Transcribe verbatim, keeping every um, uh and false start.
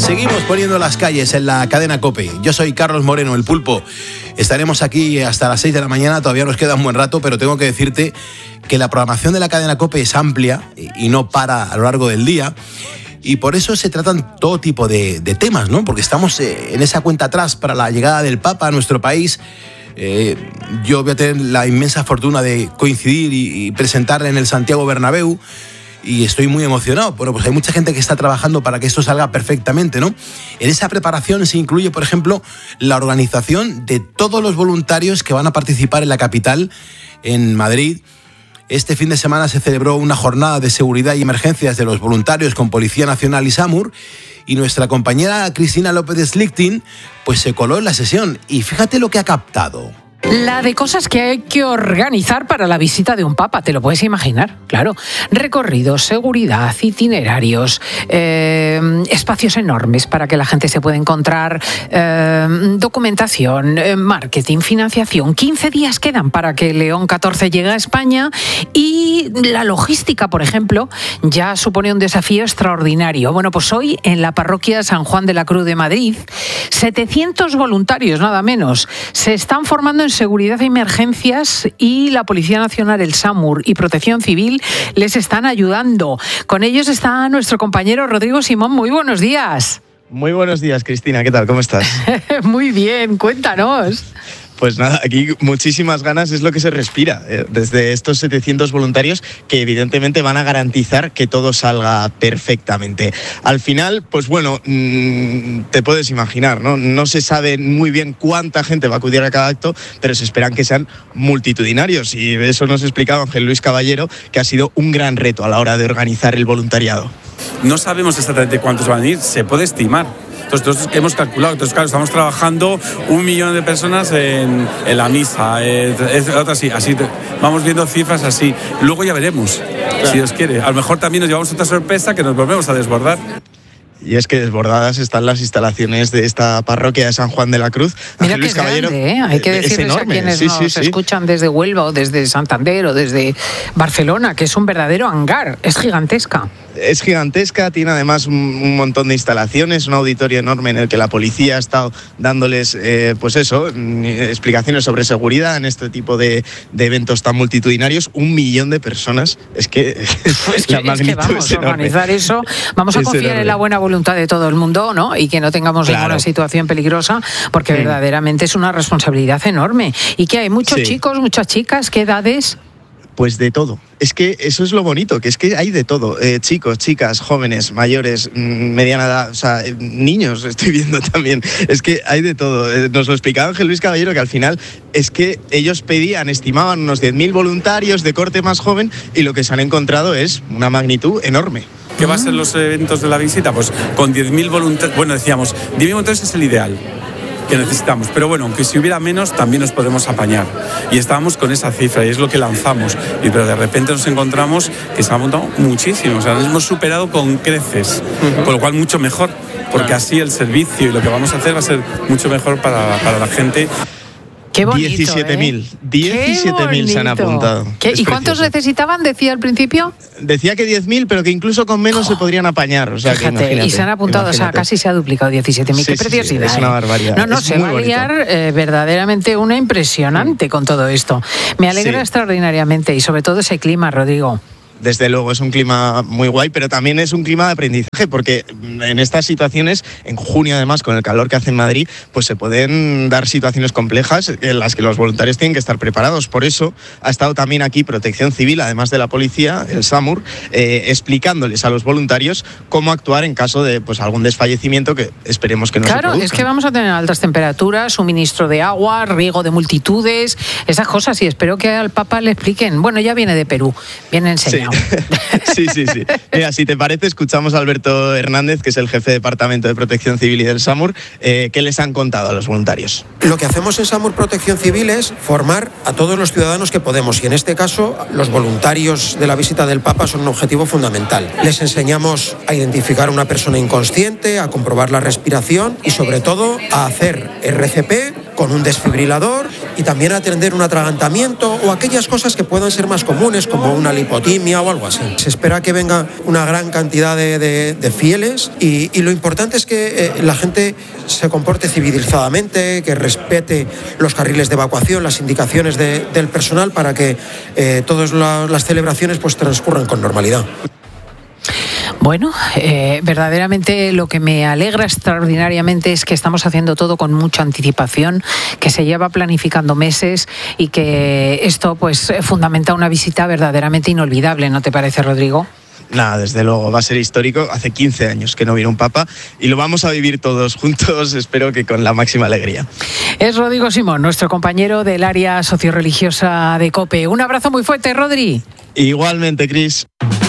Seguimos poniendo las calles en la cadena COPE. Yo soy Carlos Moreno, el Pulpo. Estaremos aquí hasta las seis de la mañana, todavía nos queda un buen rato, pero tengo que decirte que la programación de la cadena COPE es amplia y no para a lo largo del día. Y por eso se tratan todo tipo de, de temas, ¿no? Porque estamos en esa cuenta atrás para la llegada del Papa a nuestro país. Eh, yo voy a tener la inmensa fortuna de coincidir y, y presentarle en el Santiago Bernabéu. Y estoy muy emocionado. Bueno, pues hay mucha gente que está trabajando para que esto salga perfectamente, ¿no? En esa preparación se incluye, por ejemplo, la organización de todos los voluntarios que van a participar en la capital, en Madrid. Este fin de semana se celebró una jornada de seguridad y emergencias de los voluntarios con Policía Nacional y SAMUR, y nuestra compañera Cristina López de Slichting pues se coló en la sesión. Y fíjate lo que ha captado. La de cosas que hay que organizar para la visita de un papa, te lo puedes imaginar, claro. Recorridos, seguridad, itinerarios, eh, espacios enormes para que la gente se pueda encontrar, eh, documentación, eh, marketing, financiación. quince días quedan para que León catorce llegue a España y la logística, por ejemplo, ya supone un desafío extraordinario. Bueno, pues hoy en la parroquia San Juan de la Cruz de Madrid, setecientos voluntarios, nada menos, se están formando en seguridad y emergencias y la Policía Nacional, el SAMUR y Protección Civil les están ayudando. Con ellos está nuestro compañero Rodrigo Simón. Muy buenos días. Muy buenos días, Cristina. ¿Qué tal? ¿Cómo estás? Muy bien, cuéntanos. Pues nada, aquí muchísimas ganas es lo que se respira eh, desde estos setecientos voluntarios que evidentemente van a garantizar que todo salga perfectamente. Al final, pues bueno, mmm, te puedes imaginar, ¿no? No se sabe muy bien cuánta gente va a acudir a cada acto, pero se esperan que sean multitudinarios, y eso nos explicaba Ángel Luis Caballero, que ha sido un gran reto a la hora de organizar el voluntariado. No sabemos exactamente cuántos van a ir, se puede estimar. Entonces, nosotros hemos calculado, entonces claro, estamos trabajando un millón de personas en, en la misa, eh, es, así, así, vamos viendo cifras así. Luego ya veremos, claro, si Dios quiere. A lo mejor también nos llevamos otra sorpresa que nos volvemos a desbordar. Y es que desbordadas están las instalaciones de esta parroquia de San Juan de la Cruz. Mira que es Caballero, grande, ¿eh? Hay que decirles a quienes sí, nos sí, sí. escuchan desde Huelva o desde Santander o desde Barcelona, que es un verdadero hangar, es gigantesca. Es gigantesca, tiene además un, un montón de instalaciones, un auditorio enorme en el que la policía ha estado dándoles, eh, pues eso, explicaciones sobre seguridad en este tipo de, de eventos tan multitudinarios. Un millón de personas, es que, es que la magnitud es, que vamos a organizar eso, vamos a es confiar enorme. En la buena voluntad de todo el mundo, ¿no? Y que no tengamos claro. ninguna situación peligrosa, porque mm. verdaderamente es una responsabilidad enorme. Y que hay muchos sí. chicos, muchas chicas, ¿qué edades? Pues de todo. Es que eso es lo bonito, que es que hay de todo. Eh, chicos, chicas, jóvenes, mayores, mediana edad, o sea, eh, niños estoy viendo también. Es que hay de todo. Eh, nos lo explicaba Ángel Luis Caballero, que al final es que ellos pedían, estimaban unos diez mil voluntarios de corte más joven, y lo que se han encontrado es una magnitud enorme. ¿Qué va a ser los eventos de la visita? Pues con diez mil voluntarios, bueno, decíamos, diez mil voluntarios es el ideal que necesitamos, pero bueno, aunque si hubiera menos también nos podemos apañar, y estábamos con esa cifra y es lo que lanzamos, y pero de repente nos encontramos que se ha montado muchísimo, o sea, nos hemos superado con creces, uh-huh. con lo cual mucho mejor, porque claro. así el servicio y lo que vamos a hacer va a ser mucho mejor para, para la gente. Qué bonito, diecisiete mil. ¿eh? diecisiete mil se han apuntado. ¿Qué? ¿Y cuántos necesitaban, decía al principio? Decía que diez mil, pero que incluso con menos oh. se podrían apañar. O sea, Fíjate, que imagínate, y se han apuntado, imagínate. o sea, casi se ha duplicado diecisiete mil. Sí, Qué sí, preciosidad. Sí, es una barbaridad. No, no, es se va a liar eh, verdaderamente una impresionante mm. con todo esto. Me alegra sí. extraordinariamente, y sobre todo ese clima, Rodrigo. Desde luego es un clima muy guay, pero también es un clima de aprendizaje, porque en estas situaciones, en junio además, con el calor que hace en Madrid, pues se pueden dar situaciones complejas en las que los voluntarios tienen que estar preparados. Por eso ha estado también aquí Protección Civil, además de la policía, el SAMUR, eh, explicándoles a los voluntarios cómo actuar en caso de pues algún desfallecimiento que esperemos que no claro, se produzca. Claro, es que vamos a tener altas temperaturas, suministro de agua, riego de multitudes, esas cosas, y espero que al Papa le expliquen. Bueno, ya viene de Perú, viene enseñado. Sí. Sí, sí, sí. Mira, si te parece, escuchamos a Alberto Hernández, que es el jefe de Departamento de Protección Civil y del SAMUR, eh, ¿qué les han contado a los voluntarios? Lo que hacemos en SAMUR Protección Civil es formar a todos los ciudadanos que podemos, y en este caso los voluntarios de la visita del Papa son un objetivo fundamental. Les enseñamos a identificar a una persona inconsciente, a comprobar la respiración y sobre todo a hacer R C P con un desfibrilador y también atender un atragantamiento o aquellas cosas que puedan ser más comunes, como una lipotimia o algo así. Se espera que venga una gran cantidad de, de, de fieles y, y lo importante es que eh, la gente se comporte civilizadamente, que respete los carriles de evacuación, las indicaciones de, del personal para que eh, todas la, las celebraciones pues transcurran con normalidad. Bueno, eh, verdaderamente lo que me alegra extraordinariamente es que estamos haciendo todo con mucha anticipación, que se lleva planificando meses y que esto pues fundamenta una visita verdaderamente inolvidable, ¿no te parece, Rodrigo? Nada, desde luego, va a ser histórico. Hace quince años que no viene un papa y lo vamos a vivir todos juntos, espero que con la máxima alegría. Es Rodrigo Simón, nuestro compañero del área socioreligiosa de COPE. Un abrazo muy fuerte, Rodri. Igualmente, Cris.